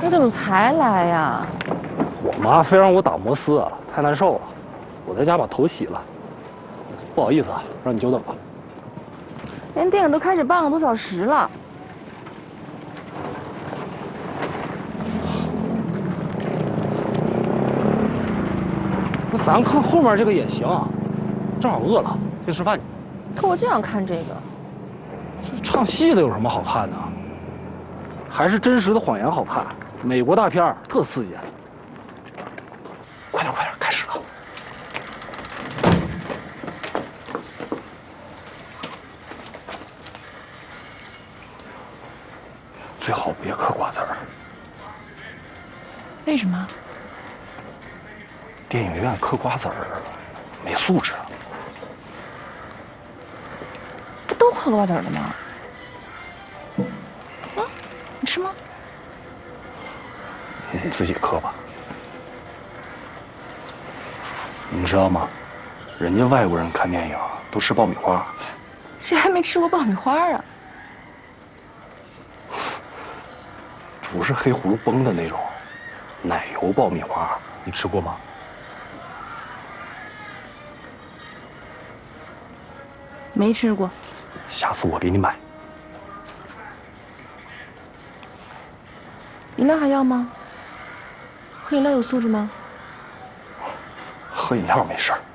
你怎么才来呀？ 我妈非让我打摩斯啊，太难受了，我在家把头洗了。不好意思啊，让你久等了。 连电影都开始半个多小时了。 那咱看后面这个也行，正好饿了，先吃饭去。 可我就想看这个。 这唱戏的有什么好看的？还是真实的谎言好看。美国大片特刺激。快点，快点，开始了。最好别嗑瓜子儿。 为什么？ 电影院嗑瓜子儿没素质。 不都嗑瓜子的吗？啊，你吃吗？ 你自己嗑吧。你知道吗？人家外国人看电影都吃爆米花。 谁还没吃过爆米花啊？ 不是黑葫芦崩的那种，奶油爆米花，你吃过吗？ 没吃过。 下次我给你买。 饮料还要吗？喝饮料有素质吗？ 喝饮料没事儿。